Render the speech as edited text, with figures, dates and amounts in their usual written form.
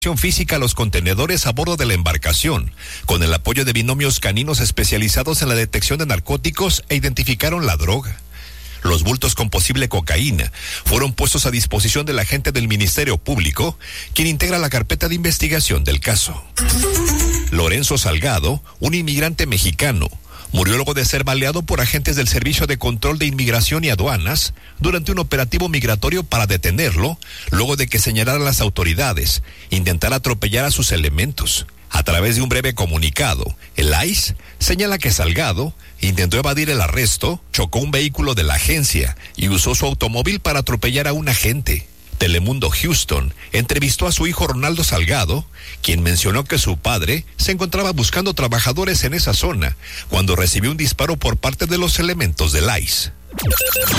física a los contenedores a bordo de la embarcación, con el apoyo de binomios caninos especializados en la detección de narcóticos e identificaron la droga. Los bultos con posible cocaína fueron puestos a disposición del agente del Ministerio Público, quien integra la carpeta de investigación del caso. Lorenzo Salgado, un inmigrante mexicano, murió luego de ser baleado por agentes del Servicio de Control de Inmigración y Aduanas durante un operativo migratorio para detenerlo, luego de que señalaran las autoridades intentar atropellar a sus elementos. A través de un breve comunicado, el ICE señala que Salgado intentó evadir el arresto, chocó un vehículo de la agencia y usó su automóvil para atropellar a un agente. Telemundo Houston entrevistó a su hijo Ronaldo Salgado, quien mencionó que su padre se encontraba buscando trabajadores en esa zona cuando recibió un disparo por parte de los elementos del ICE.